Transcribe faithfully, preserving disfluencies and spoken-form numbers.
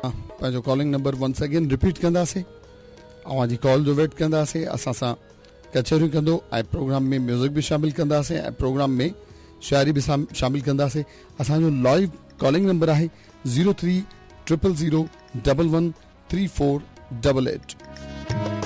पंहिंजो calling number once again repeat कंदासीं, अवांजी call जो वेट कंदासीं। असां सां कचहरियूं कंदो ऐं प्रोग्राम में म्यूज़िक बि शामिलु कंदासीं ऐं प्रोग्राम में शाइरी बि शामिलु कंदासीं। असांजो लाइव कॉलिंग नंबर आहे zero three triple zero double one three four double eight.